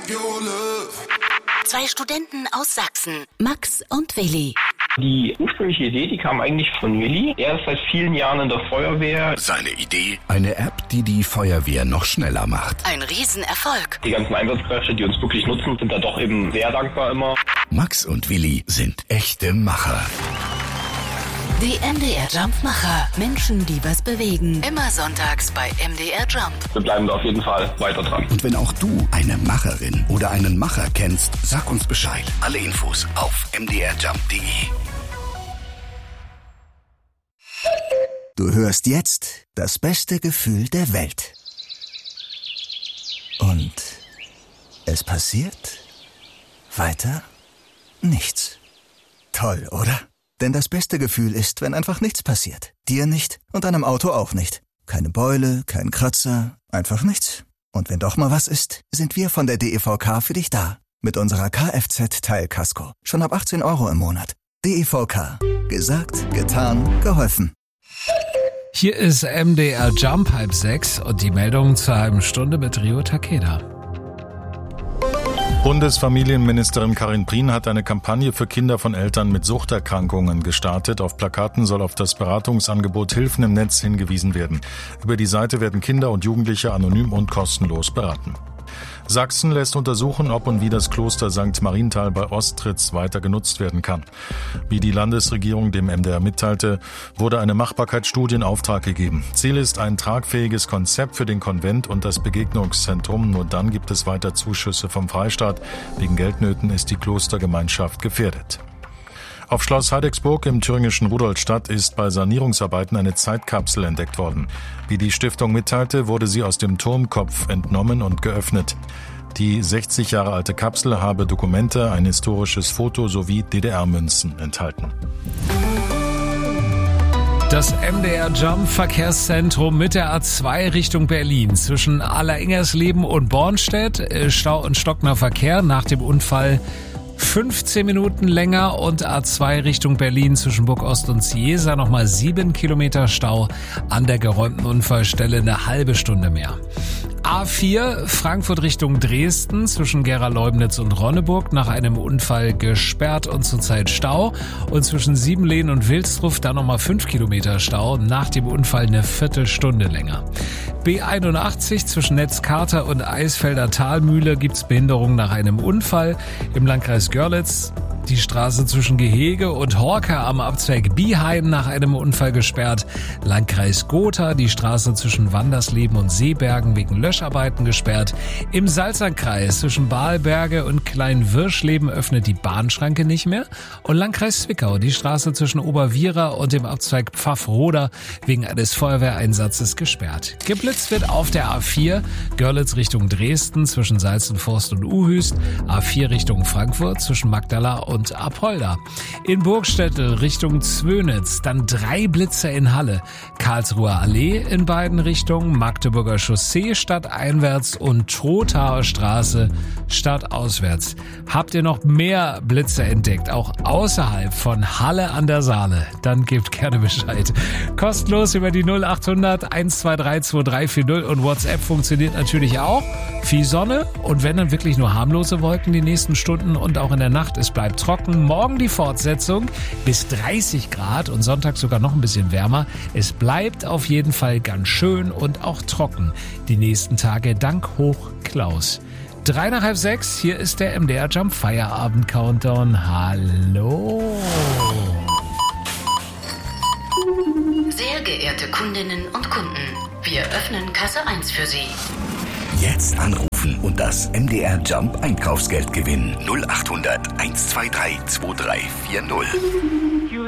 Zwei Studenten aus Sachsen, Max und Willi. Die ursprüngliche Idee, die kam eigentlich von Willi. Er ist seit vielen Jahren in der Feuerwehr. Seine Idee? Eine App, die die Feuerwehr noch schneller macht. Ein Riesenerfolg. Die ganzen Einsatzkräfte, die uns wirklich nutzen, sind da doch eben sehr dankbar immer. Max und Willi sind echte Macher. Die MDR Jump-Macher. Menschen, die was bewegen. Immer sonntags bei MDR Jump. Wir bleiben da auf jeden Fall weiter dran. Und wenn auch du eine Macherin oder einen Macher kennst, sag uns Bescheid. Alle Infos auf mdrjump.de. Du hörst jetzt das beste Gefühl der Welt. Und es passiert weiter nichts. Toll, oder? Denn das beste Gefühl ist, wenn einfach nichts passiert. Dir nicht und deinem Auto auch nicht. Keine Beule, kein Kratzer, einfach nichts. Und wenn doch mal was ist, sind wir von der DEVK für dich da. Mit unserer Kfz-Teilkasko. Schon ab 18 € im Monat. DEVK. Gesagt, getan, geholfen. Hier ist MDR Jump 5:30 und die Meldung zur halben Stunde mit Rio Takeda. Bundesfamilienministerin Karin Prien hat eine Kampagne für Kinder von Eltern mit Suchterkrankungen gestartet. Auf Plakaten soll auf das Beratungsangebot Hilfen im Netz hingewiesen werden. Über die Seite werden Kinder und Jugendliche anonym und kostenlos beraten. Sachsen lässt untersuchen, ob und wie das Kloster St. Marienthal bei Ostritz weiter genutzt werden kann. Wie die Landesregierung dem MDR mitteilte, wurde eine Machbarkeitsstudie in Auftrag gegeben. Ziel ist ein tragfähiges Konzept für den Konvent und das Begegnungszentrum. Nur dann gibt es weiter Zuschüsse vom Freistaat. Wegen Geldnöten ist die Klostergemeinschaft gefährdet. Auf Schloss Heidecksburg im thüringischen Rudolstadt ist bei Sanierungsarbeiten eine Zeitkapsel entdeckt worden. Wie die Stiftung mitteilte, wurde sie aus dem Turmkopf entnommen und geöffnet. Die 60 Jahre alte Kapsel habe Dokumente, ein historisches Foto sowie DDR-Münzen enthalten. Das MDR Jump Verkehrszentrum mit der A2 Richtung Berlin zwischen Alleringgersleben und Bornstedt. Stau und stockender Verkehr nach dem Unfall 15 Minuten länger und A2 Richtung Berlin zwischen Burgost und Ciesa nochmal 7 Kilometer Stau, an der geräumten Unfallstelle eine halbe Stunde mehr. A4 Frankfurt Richtung Dresden zwischen Gera-Leubnitz und Ronneburg nach einem Unfall gesperrt und zurzeit Stau und zwischen Siebenlehn und Wilsdruff dann nochmal 5 Kilometer Stau, nach dem Unfall eine Viertelstunde länger. B81 zwischen Netzkarter und Eisfelder Talmühle gibt's Behinderung nach einem Unfall. Im Landkreis Görlitz die Straße zwischen Gehege und Horka am Abzweig Bieheim nach einem Unfall gesperrt. Landkreis Gotha die Straße zwischen Wandersleben und Seebergen wegen Löscharbeiten gesperrt. Im Salzerkreis zwischen Balberge und Kleinwirschleben öffnet die Bahnschranke nicht mehr. Und Landkreis Zwickau die Straße zwischen Oberwiera und dem Abzweig Pfaffroda wegen eines Feuerwehreinsatzes gesperrt. Geblitzt wird auf der A4 Görlitz Richtung Dresden zwischen Salzenforst und Uhüst, A4 Richtung Frankfurt zwischen Magdala und Apolda. In Burgstädtel Richtung Zwönitz dann 3 Blitzer in Halle. Karlsruher Allee in beiden Richtungen, Magdeburger Chaussee stadteinwärts und Trothaer Straße stadtauswärts. Habt ihr noch mehr Blitzer entdeckt, auch außerhalb von Halle an der Saale? Dann gebt gerne Bescheid. Kostenlos über die 0800 123 2340 und WhatsApp funktioniert natürlich auch. Viel Sonne und wenn dann wirklich nur harmlose Wolken die nächsten Stunden und auch in der Nacht. Es bleibt trocken. Morgen die Fortsetzung bis 30 Grad und Sonntag sogar noch ein bisschen wärmer. Es bleibt auf jeden Fall ganz schön und auch trocken die nächsten Tage dank Hoch Klaus. 3 nach halb 6, hier ist der MDR Jump Feierabend Countdown. Hallo. Sehr geehrte Kundinnen und Kunden, wir öffnen Kasse 1 für Sie. Jetzt anrufen und das MDR Jump Einkaufsgeld gewinnen. 0800 123 2340.